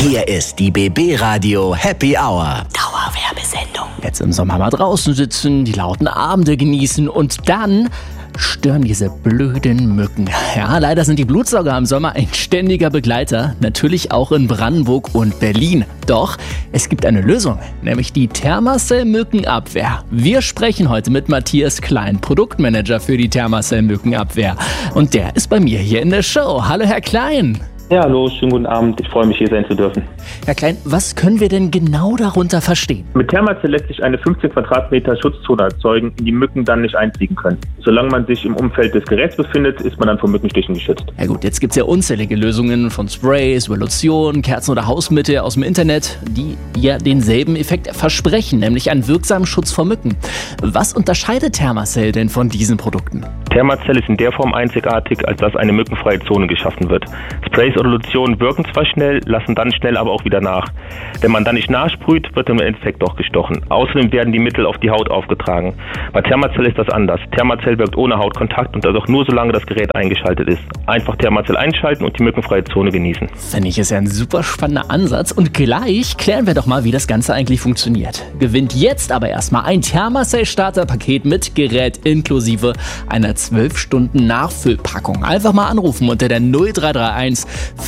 Hier ist die BB Radio Happy Hour. Dauerwerbesendung. Jetzt im Sommer mal draußen sitzen, die lauten Abende genießen und dann stören diese blöden Mücken. Ja, leider sind die Blutsauger im Sommer ein ständiger Begleiter, natürlich auch in Brandenburg und Berlin. Doch es gibt eine Lösung, nämlich die Thermacell-Mückenabwehr. Wir sprechen heute mit Matthias Klein, Produktmanager für die Thermacell-Mückenabwehr. Und der ist bei mir hier in der Show. Hallo Herr Klein. Ja, hallo, schönen guten Abend. Ich freue mich, hier sein zu dürfen. Herr Klein, was können wir denn genau darunter verstehen? Mit Thermacell lässt sich eine 15 Quadratmeter Schutzzone erzeugen, in die Mücken dann nicht einfliegen können. Solange man sich im Umfeld des Geräts befindet, ist man dann vor Mückenstichen geschützt. Ja gut, jetzt gibt es ja unzählige Lösungen von Sprays über Lotion, Kerzen oder Hausmittel aus dem Internet, die ja denselben Effekt versprechen, nämlich einen wirksamen Schutz vor Mücken. Was unterscheidet Thermacell denn von diesen Produkten? Thermacell ist in der Form einzigartig, als dass eine mückenfreie Zone geschaffen wird. Sprays oder Lotionen wirken zwar schnell, lassen dann schnell aber auch wieder nach. Wenn man dann nicht nachsprüht, wird im Endeffekt doch gestochen. Außerdem werden die Mittel auf die Haut aufgetragen. Bei Thermacell ist das anders. Thermacell wirkt ohne Hautkontakt und dadurch nur solange das Gerät eingeschaltet ist. Einfach Thermacell einschalten und die mückenfreie Zone genießen. Finde ich, ist ja ein super spannender Ansatz. Und gleich klären wir doch mal, wie das Ganze eigentlich funktioniert. Gewinnt jetzt aber erstmal ein Thermacell-Starterpaket mit Gerät inklusive einer 12 Stunden Nachfüllpackung. Einfach mal anrufen unter der 0331